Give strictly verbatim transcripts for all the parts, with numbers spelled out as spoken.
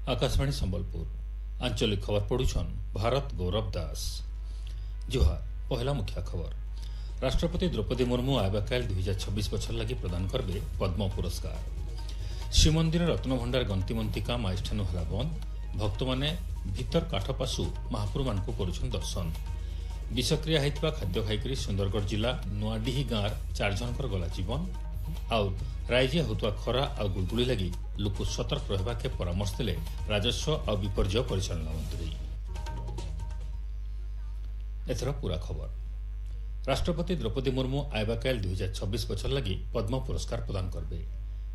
आकाशवाणी संबलपुर आंचलिक खबर पढ़ुछन भारत गौरव दास। जुहार पहला मुख्य खबर। राष्ट्रपति द्रौपदी मुर्मू आयबा काल दुई हजार छब्बीस बछर लगी प्रदान करबे पद्म पुरस्कार। श्रीमंदिर रत्नभंडार गंतिमंती काम आइष्ठानु हला बंद। भक्त माने भीतर काठपासु महाप्रभु मानकु करुछन दर्शन। विषक्रिया होइतबा खाद्य खाइकरी सुंदरगढ़ जिला नुआडीही गांर चार जनकर गला जीवन। आउ राज्य होता खरा और गुलगुली लगी लोक सतर्क रहबा के परामर्श देले राजस्व और विपर्यय परिचालना मंत्री। एथर पूरा खबर। राष्ट्रपति द्रौपदी मुर्मू आयबा काल दुई हजार छब्बीस बछर लगी पद्म पुरस्कार प्रदान करबे।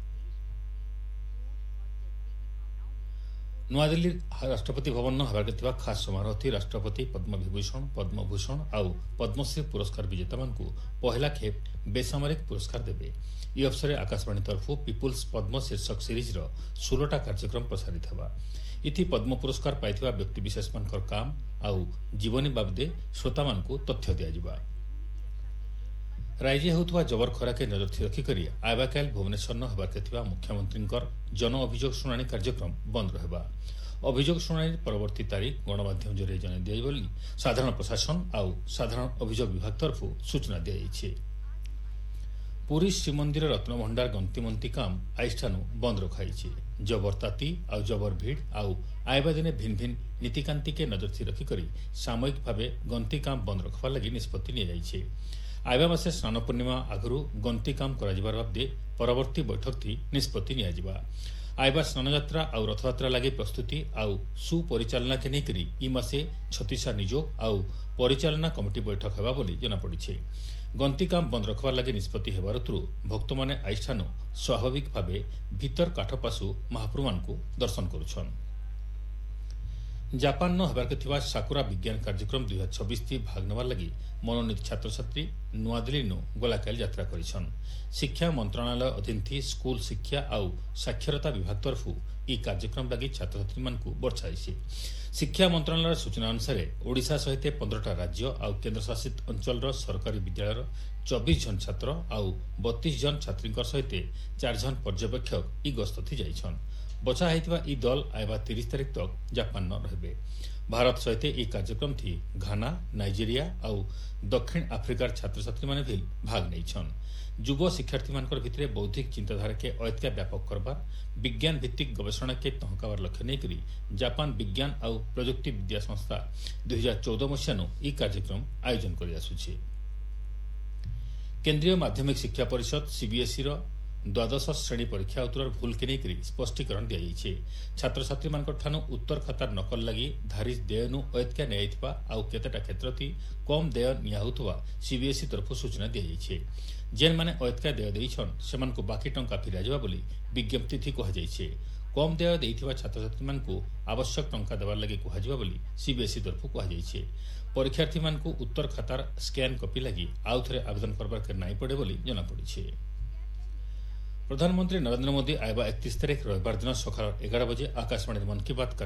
नुआदिल्ली राष्ट्रपति भवन हबार के खास समारोह थी राष्ट्रपति पद्म विभूषण पद्मभूषण आउ पद्मश्री पुरस्कार विजेता मानकु पहला खेप बेसामरिक पुरस्कार देबे। ई अवसर आकाशवाणी तरफु पीपुल्स पद्म शीर्षक सीरीज रो सोलहटा कार्यक्रम प्रसारित हेबा। इथि पद्म पुरस्कार पाइथिबा व्यक्ति विशेष मानकर काम आउ जीवनी बाबदे श्रोता मानकु तथ्य दिया जिबा। राज्य होता जबर खरा के नजर रखी करी आयबा काल भुवनेश्वर न हबार के थिबा मुख्यमंत्री जन अभियोग शुणाणी कार्यक्रम बंद रहबा। अभियोग शुणाणी परवर्ती तारीख गणमाध्यम जरिए जन दिया बोली साधारण प्रशासन आउ साधारण अभियोग विभाग तरफ सूचना दिया जाइछे। पुरी श्रीमंदिर रत्नभंडार गंतिमंती काम आइष्ठानु बंद रखाइछे। जबर ताती आउ जबर भीड़ आउ आयबा दिने भिन्न भिन्न नीतिकांति के नजर रखी करी सामयिक भावे गंती काम बंद रखबार लगी निष्पत्ति निया जाइछे। आयबा मासे स्नान पूर्णिमा आगु गंती काम कराजिबार बाबदे परवर्ती बैठक थी निष्पत्ति निया जिबा। आयबा स्नान यात्रा आउ रथयात्रा लगी प्रस्तुति आउ सुपरिचालना के नेकरी ई मासे छत्तीसा निजोग आउ परिचालना कमिटी बैठक हेबा बोली जना पड़िछे। गंती काम बंद रखबार लगी निष्पत्ति हेबारतु भक्त माने आइष्ठानु स्वाभाविक भावे भीतर काठपासु महाप्रभु मानकु दर्शन करुछन। जापान न हबार के थिबा साकुरा विज्ञान कार्यक्रम दुई हजार छब्बीस थी भाग नेबार लगी मनोनीत छात्र छात्री नुआदिल्ली नु गलाकाल यात्रा करिछन। शिक्षा मंत्रणालय अधीन थी स्कूल शिक्षा आउ साक्षरता विभाग तरफु ई कार्यक्रम लगी छात्र छात्री मानकु बर्छाइछे। शिक्षा मंत्रणालय सूचना अनुसार ओडिशा सहित पंद्रहटा राज्य आउ केन्द्र शासित अंचल सरकारी विद्यालय चौबीस जन छात्र आउ बत्तीस जन छात्री सहित चार जन पर्यवेक्षक ई गस्त थी जाइछन। बचा होइतिबा ई दल आयबा तीस तारीख तक जापान न रहबे। भारत सहित ई कार्यक्रम थी घाना नाइजेरिया आउ दक्षिण आफ्रिकार छात्र छात्री माने भी भाग नैछन। युव शिक्षार्थी मानकर भितरे बौद्धिक चिंताधारा के अयत्का व्यापक करबार विज्ञान भित्तिक गवेषणा के तहकाबार लक्ष्य नहीं करी जापान विज्ञान आउ प्रजुक्ति विद्या संस्था दुई हजार चौदह मसीहानु ई कार्यक्रम आयोजन कर आसुछे। केंद्रीय माध्यमिक शिक्षा परिषद सीबीएसई रो द्वादश श्रेणी परीक्षा उत्तर भूल के नहीं स्पष्टीकरण दि जाइए। छात्र छात्री मान उत्तर खातार नकल लगी धारी देयनु अयत्का निया आउ केतेटा क्षेत्र थी कम देय निया सीबीएसई तरफ सूचना दि जाइए। जेन माने अयत्का देय देइछन सेमानकु बाकी टंका फिरा जाबा बोली विज्ञप्ति थी कहा जाइए। कम देय देइथिबा छात्र छात्री मानकु आवश्यक टंका देबार लगी कहा जाबा बोली सीबीएसई तरफ कहा जाइए। परीक्षार्थी मानकु उत्तर खातार स्कैन कॉपी लगी आउ थरे आवेदन करबार के नाई पड़े बोली जना पड़िछे। प्रधानमंत्री नरेंद्र मोदी आयबा इकतीस तारीख रविवार दिन सकाल एगार बजे आकाशवाणी मन की बात